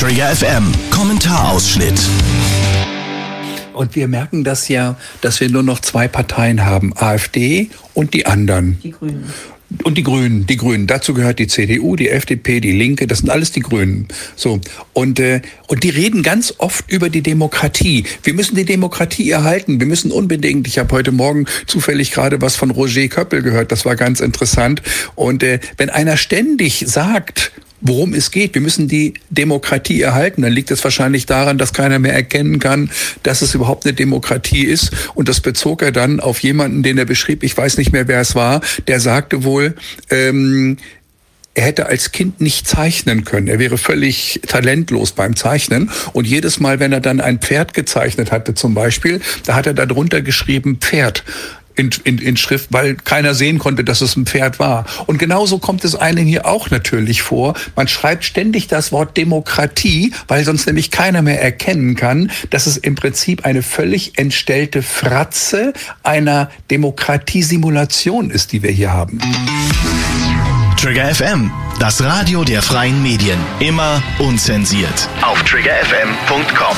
Trigger FM Kommentarausschnitt. Und wir merken das ja, dass wir nur noch 2 Parteien haben, AfD und die anderen. Die Grünen. Und die Grünen. Dazu gehört die CDU, die FDP, die Linke, das sind alles die Grünen. So. Und die reden ganz oft über die Demokratie. Wir müssen die Demokratie erhalten. Wir müssen unbedingt, ich habe heute Morgen zufällig gerade was von Roger Köppel gehört, das war ganz interessant. Und wenn einer ständig sagt, worum es geht, wir müssen die Demokratie erhalten, dann liegt es wahrscheinlich daran, dass keiner mehr erkennen kann, dass es überhaupt eine Demokratie ist. Und das bezog er dann auf jemanden, den er beschrieb, ich weiß nicht mehr, wer es war, der sagte wohl, er hätte als Kind nicht zeichnen können. Er wäre völlig talentlos beim Zeichnen. Und jedes Mal, wenn er dann ein Pferd gezeichnet hatte zum Beispiel, da hat er darunter geschrieben Pferd. In Schrift, weil keiner sehen konnte, dass es ein Pferd war. Und genauso kommt es einem hier auch natürlich vor. Man schreibt ständig das Wort Demokratie, weil sonst nämlich keiner mehr erkennen kann, dass es im Prinzip eine völlig entstellte Fratze einer Demokratiesimulation ist, die wir hier haben. Trigger FM, das Radio der freien Medien. Immer unzensiert. Auf triggerfm.com.